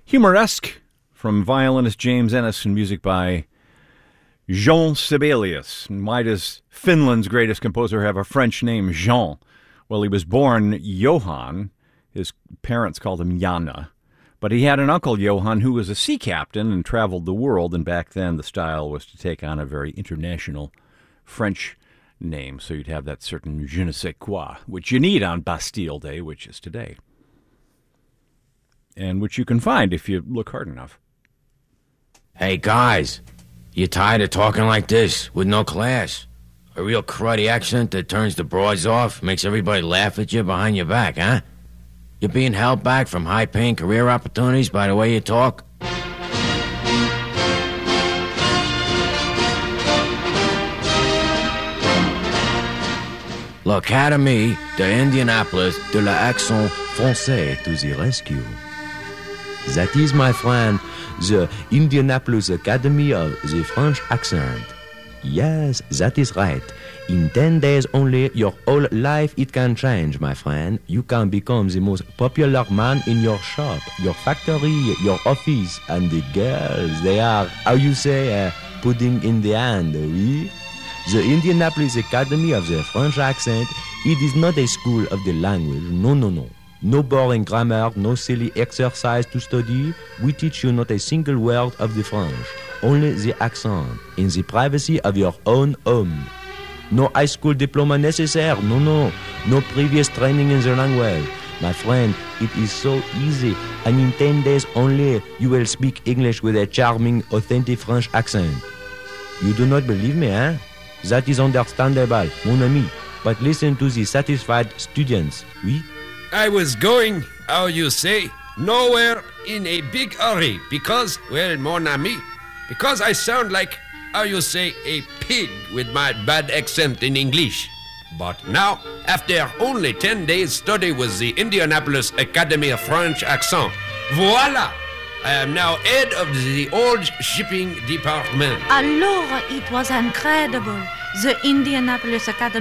Humoresque from violinist James Ennis and music by Jean Sibelius. And why does Finland's greatest composer have a French name, Jean? Well, he was born Johann. His parents called him Janne. But he had an uncle, Johann, who was a sea captain and traveled the world. And back then, the style was to take on a very international French name. So you'd have that certain je ne sais quoi, which you need on Bastille Day, which is today. And which you can find if you look hard enough. Hey, guys, you tired of talking like this with no class? A real cruddy accent that turns the broads off, makes everybody laugh at you behind your back, huh? You're being held back from high-paying career opportunities by the way you talk? L'Académie d'Indianapolis de l'accent français to the rescue. That is, my friend, the Indianapolis Academy of the French accent. Yes, that is right. In 10 days only, your whole life it can change, my friend. You can become the most popular man in your shop, your factory, your office, and the girls, they are, how you say, pudding in the hand, oui? The Indianapolis Academy of the French accent, it is not a school of the language, no, no, no. No boring grammar, no silly exercise to study. We teach you not a single word of the French, only the accent, in the privacy of your own home. No high school diploma necessary, no, no. No previous training in the language. My friend, it is so easy, and in 10 days only, you will speak English with a charming, authentic French accent. You do not believe me, eh? That is understandable, mon ami. But listen to the satisfied students, oui? I was going, how you say, nowhere in a big hurry because, well, mon ami, because I sound like, how you say, a pig with my bad accent in English. But now, after only 10 days study with the Indianapolis Academy of French Accent, voila! I am now head of the old shipping department. Alors, it was incredible. The Indianapolis Academy